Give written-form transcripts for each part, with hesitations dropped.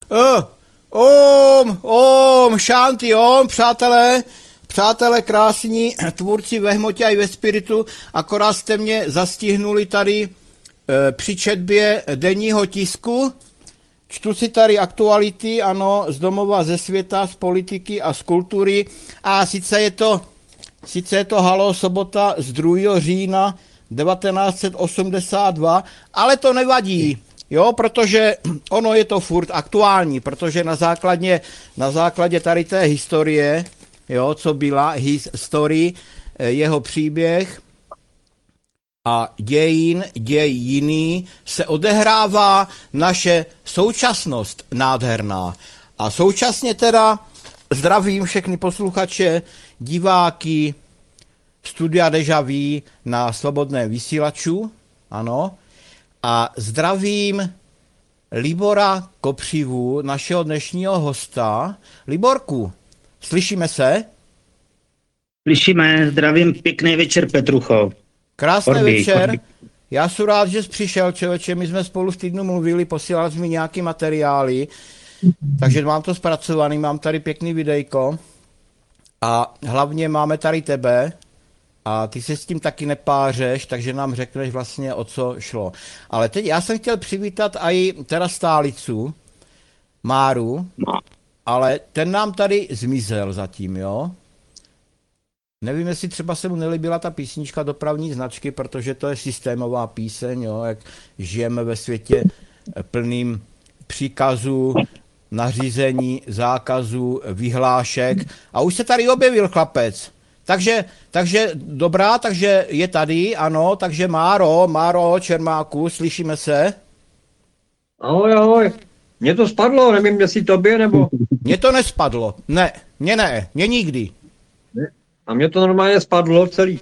Šanti, přátelé krásní, tvůrci ve hmotě a i ve spiritu, akorát jste mě zastihnuli tady při četbě denního tisku. Čtu si tady aktuality, ano, z domova, ze světa, z politiky a z kultury. A sice je to Haló sobota z 2. října 1982, ale to nevadí, jo, protože ono je to furt aktuální, protože na základě tady té historie, jo, co byla his story, jeho příběh a děj jiný, se odehrává naše současnost nádherná. A současně teda zdravím všechny posluchače, diváky Studia Deja Vu na Svobodném vysílaču, ano, a zdravím Libora Kopřivu, našeho dnešního hosta. Liborku, slyšíme se? Slyšíme, zdravím, pěkný večer, Petrucho. Krásný večer. Já jsem rád, že jsi přišel, člověče, my jsme spolu v týdnu mluvili, posílali jsme mi nějaký materiály, takže mám to zpracovaný, mám tady pěkný videjko a hlavně máme tady tebe a ty se s tím taky nepářeš, takže nám řekneš vlastně, o co šlo. Ale teď já jsem chtěl přivítat i teda stálicu, Máru, ale ten nám tady zmizel zatím, jo? Nevím, jestli třeba se mu nelíbila ta písnička Dopravní značky, protože to je systémová píseň, jo, jak žijeme ve světě plným příkazů, nařízení, zákazů, vyhlášek. A už se tady objevil chlapec. Takže dobrá, takže je tady, ano, takže Máro Čermáku, slyšíme se? Ahoj. Mně to spadlo, nevím, jestli tobě, nebo... Mně to nespadlo, ne, mě nikdy. A mně to normálně spadlo celý.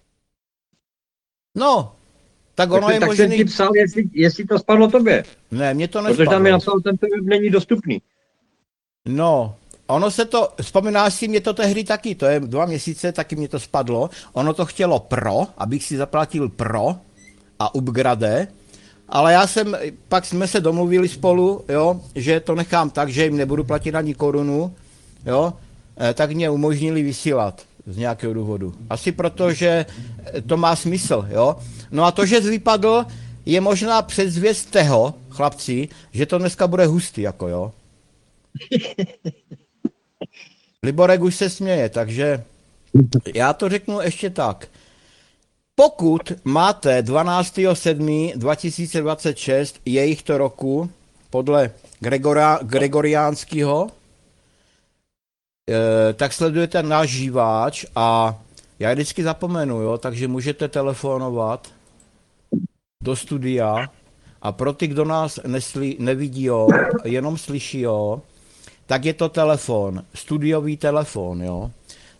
No, tak ono je tak možný... jsem ti psal, jestli to spadlo tobě. Ne, mně to nespadlo. Protože tam mi napsal, ten web není dostupný. No, ono se to, vzpomínáš si, mě to tehdy taky, to je 2 měsíce, taky mě to spadlo. Ono to chtělo pro, abych si zaplatil pro a upgrade, ale pak jsme se domluvili spolu, jo, že to nechám tak, že jim nebudu platit ani korunu, jo, tak mě umožnili vysílat z nějakého důvodu. Asi proto, že to má smysl, jo. No a to, že vypadl, je možná předzvěst toho, chlapci, že to dneska bude hustý, jako jo. Liborek už se směje, takže já to řeknu ještě tak. Pokud máte 12.7.2026 jejich roku podle gregoriánského, tak sledujete náš živáč a já vždycky zapomenu, jo, takže můžete telefonovat do studia a pro ty, kdo nás nevidí, jo, jenom slyší, jo, tak je to telefon, studiový telefon, jo,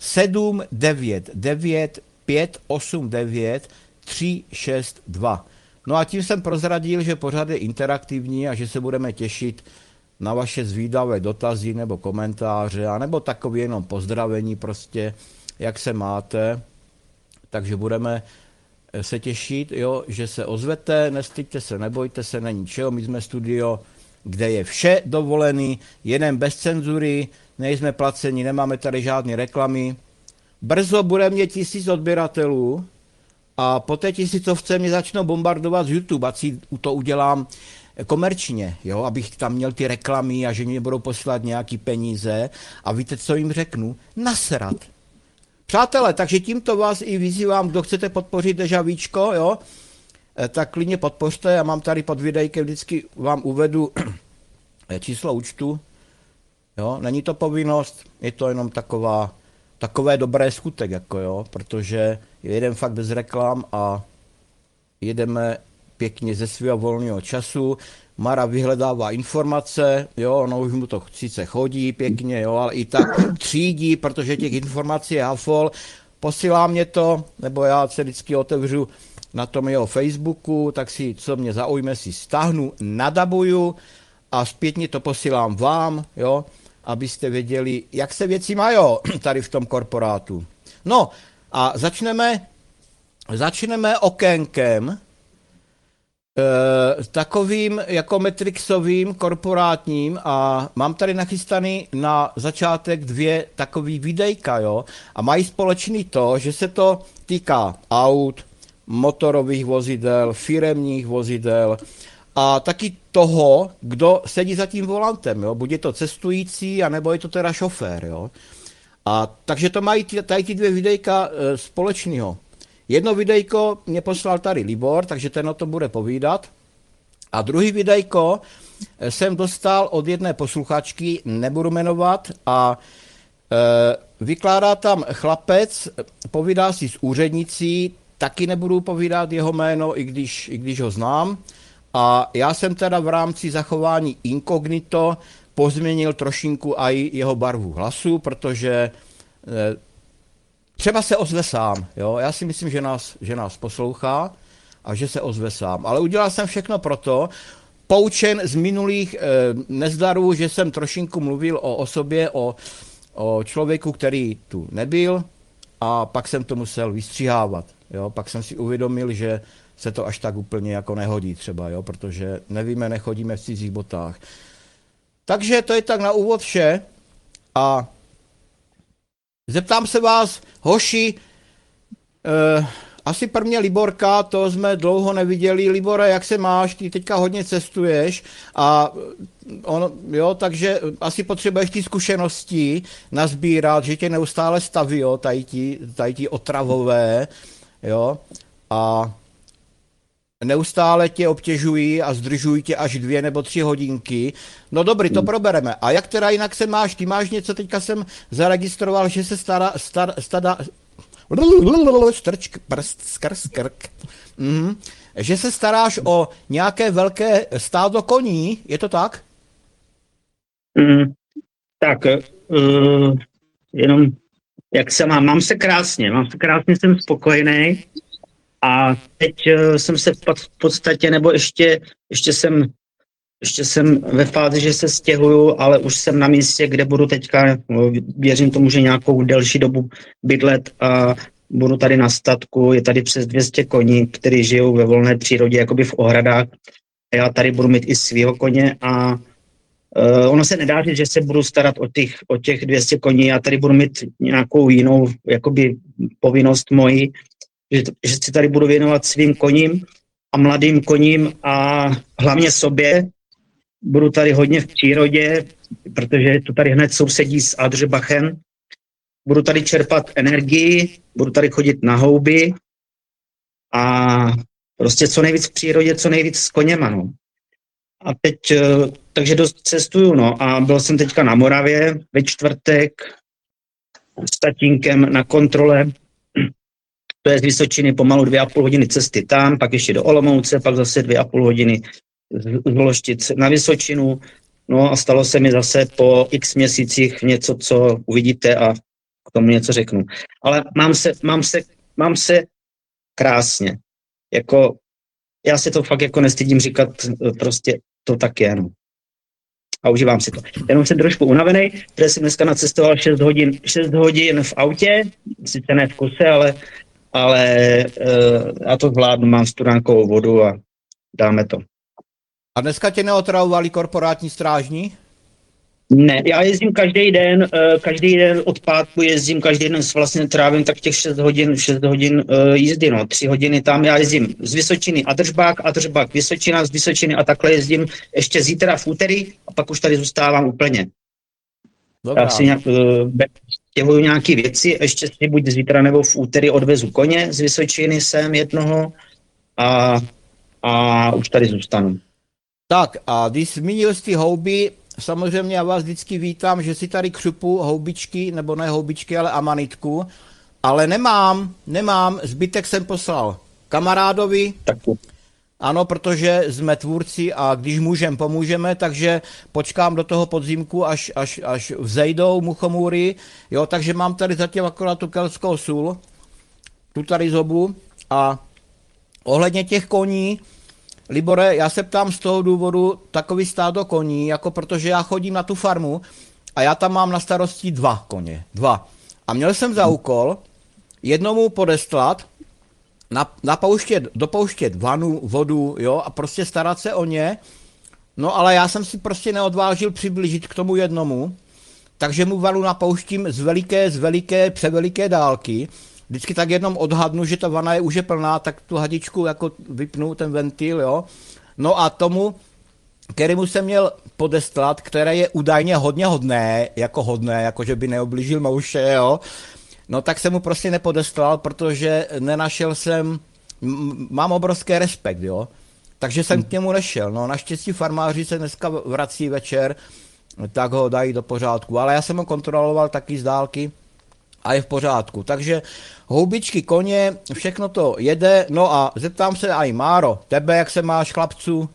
799 589 362. No a tím jsem prozradil, že pořád je interaktivní a že se budeme těšit na vaše zvídavé dotazy nebo komentáře, anebo takové jenom pozdravení prostě, jak se máte. Takže budeme se těšit, jo, že se ozvete, nestyďte se, nebojte se, není čeho, my jsme studio, kde je vše dovolený, jeden bez cenzury, nejsme placeni, nemáme tady žádné reklamy. Brzo bude mě 1000 odběratelů a po té 1000 mě začnou bombardovat z YouTube, ať si to udělám komerčně, jo, abych tam měl ty reklamy a že mě budou posílat nějaký peníze a víte, co jim řeknu? Nasrat. Přátelé, takže tímto vás i vyzývám, kdo chcete podpořit Deja Víčko, jo, tak klidně podpořte, já mám tady pod videjkem, vždycky vám uvedu číslo účtu, jo, není to povinnost, je to jenom takové dobré skutek, jako jo, protože jedeme fakt bez reklam a jedeme pěkně ze svého volného času. Mara vyhledává informace, jo, ono už mu to sice chodí pěkně, jo, ale i tak třídí, protože těch informací je hafol. Posílá mě to, nebo já se vždycky otevřu na tom jeho Facebooku, tak si, co mě zaujme, si stáhnu, nadabuju a zpětně to posílám vám, jo, abyste věděli, jak se věci mají tady v tom korporátu. No a začneme okénkem Takovým jako Matrixovým, korporátním a mám tady nachystaný na začátek 2 takový videjka, jo, a mají společný to, že se to týká aut, motorových vozidel, firemních vozidel a taky toho, kdo sedí za tím volantem, jo, buď je to cestující, anebo je to teda šofér, jo. A takže to mají tady ty 2 videjka společného. Jedno videjko mě poslal tady Libor, takže ten o tom bude povídat. A druhý videjko jsem dostal od jedné posluchačky, nebudu jmenovat, a vykládá tam chlapec, povídá si s úřednicí, taky nebudu povídat jeho jméno, i když ho znám. A já jsem teda v rámci zachování inkognito pozměnil trošinku i jeho barvu hlasu, protože třeba se ozve sám, jo? Já si myslím, že nás poslouchá a že se ozve sám. Ale udělal jsem všechno proto, poučen z minulých nezdarů, že jsem trošinku mluvil o osobě, o člověku, který tu nebyl a pak jsem to musel vystřihávat. Jo? Pak jsem si uvědomil, že se to až tak úplně jako nehodí třeba, jo? Protože nevíme, nechodíme v cizích botách. Takže to je tak na úvod vše a zeptám se vás, hoši, asi prvně Liborka, to jsme dlouho neviděli. Libore, jak se máš? Ty teďka hodně cestuješ a takže asi potřebuješ ty zkušenosti nazbírat, že tě neustále staví, jo, tady ti otravové, jo, a neustále tě obtěžují a zdržují tě až 2 nebo 3 hodinky. No dobrý, to probereme. A jak teda jinak se máš? Ty máš něco, teďka jsem zaregistroval, že se že se staráš o nějaké velké stádo koní, je to tak? Tak, jenom jak se mám? Mám se krásně, jsem spokojený a teď jsem se v podstatě, nebo ještě jsem ve fázi, že se stěhuju, ale už jsem na místě, kde budu teďka, věřím tomu, že nějakou delší dobu bydlet a budu tady na statku, je tady přes 200 koní, kteří žijou ve volné přírodě, jakoby v ohradách. A já tady budu mít i svýho koně a ono se nedá říct, že se budu starat o těch 200 koní, já tady budu mít nějakou jinou jakoby povinnost moji, že si tady budu věnovat svým koním a mladým koním a hlavně sobě. Budu tady hodně v přírodě, protože to tady hned sousedí s Adřebachem. Budu tady čerpat energii, budu tady chodit na houby a prostě co nejvíc v přírodě, co nejvíc s koněma, no. A teď, takže dost cestuju, no, a byl jsem teďka na Moravě ve čtvrtek s tatínkem na kontrole. To je z Vysočiny pomalu 2,5 hodiny cesty tam, pak ještě do Olomouce, pak zase 2,5 hodiny z Vološtic na Vysočinu. No a stalo se mi zase po x měsících něco, co uvidíte a k tomu něco řeknu. Ale mám se krásně. Jako, já si to fakt jako nestydím říkat, prostě to tak je, no. A užívám si to. Jenom jsem trošku unavený, protože jsem dneska nacestoval 6 hodin v autě, sice ne v kuse, ale já to zvládnu, mám studánkovou vodu a dáme to. A dneska tě neotravovali korporátní strážní? Ne, já jezdím každý den od pátku jezdím, každý den vlastně trávím tak těch 6 hodin jízdy, no, 3 hodiny tam, já jezdím z Vysočiny Adržbák, Vysočina, z Vysočiny a takhle jezdím ještě zítra v úterý a pak už tady zůstávám úplně. Dobrá. Já si stěhuju nějaké věci, ještě si buď zítra nebo v úterý odvezu koně z Vysočiny sem jednoho a už tady zůstanu. Tak a když zmínil jsi ty houby, samozřejmě já vás vždycky vítám, že si tady křupu houbičky, nebo ne houbičky, ale amanitku, ale nemám, zbytek jsem poslal kamarádovi. Tak. Ano, protože jsme tvůrci a když pomůžeme, takže počkám do toho podzimku, až vzejdou muchomůry, jo, takže mám tady zatím akorát tu keltskou sůl, tu tady zobu a ohledně těch koní, Libore, já se ptám z toho důvodu takový stádo koní, jako protože já chodím na tu farmu a já tam mám na starosti 2 koně. A měl jsem za úkol jednomu podeslat dopouštět vanu, vodu, jo, a prostě starat se o ně. No ale já jsem si prostě neodvážil přiblížit k tomu jednomu, takže mu vanu napouštím z veliké, převeliké dálky. Vždycky tak jednom odhadnu, že ta vana už je plná, tak tu hadičku jako vypnu, ten ventil, jo. No a tomu, kterému jsem měl podestlat, které je údajně hodně hodné, jako že by neoblížil mouše, jo. No tak jsem mu prostě nepodestlal, protože nenašel jsem, mám obrovský respekt, jo. Takže jsem k němu nešel. No naštěstí farmáři se dneska vrací večer, tak ho dají do pořádku. Ale já jsem ho kontroloval taky z dálky a je v pořádku. Takže houbičky, koně, všechno to jede. No a zeptám se aj Máro, tebe jak se máš, chlapců?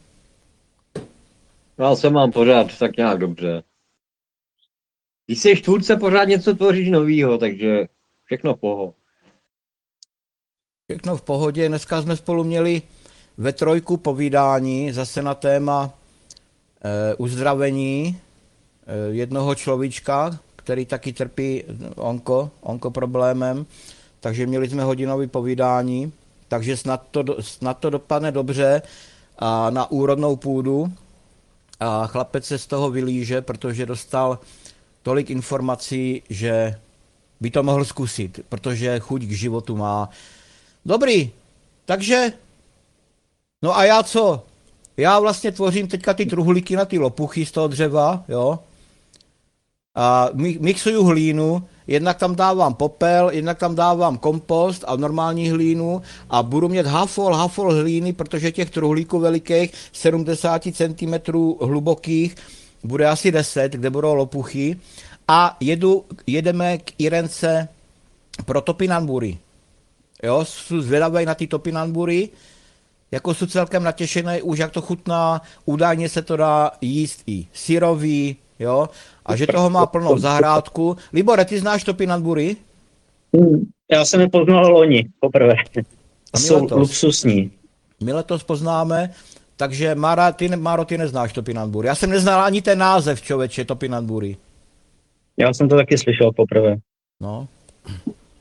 Já se mám pořád tak nějak dobře. Když jsi tvůrce, pořád něco tvoříš novýho, takže všechno poho. Všechno v pohodě. Dneska jsme spolu měli ve trojku povídání zase na téma uzdravení jednoho človíčka, který taky trpí onko problémem, takže měli jsme hodinový povídání, takže snad to dopadne dobře a na úrodnou půdu a chlapec se z toho vylíže, protože dostal tolik informací, že by to mohl zkusit, protože chuť k životu má. Dobrý, takže, no a já co? Já vlastně tvořím teďka ty truhlíky na ty lopuchy z toho dřeva, jo. A mixuju hlínu, jednak tam dávám popel, jednak tam dávám kompost a normální hlínu a budu mít hafol hlíny, protože těch truhlíků velikých, 70 cm hlubokých, bude asi 10, kde budou lopuchy. A jedeme k Irence pro topinambury. Jo, jsou zvědavý na ty topinambury, jako jsou celkem natěšený už, jak to chutná, údajně se to dá jíst i syrový, jo, a že toho má plnou zahrádku. Libore, ty znáš topinambury? Já jsem je poznal loni poprvé. Jsou letos? luxusní. My letos poznáme, takže Máro, ty neznáš topinambury. Já jsem neznal ani ten název, člověče, topinambury. Já jsem to taky slyšel poprvé. No.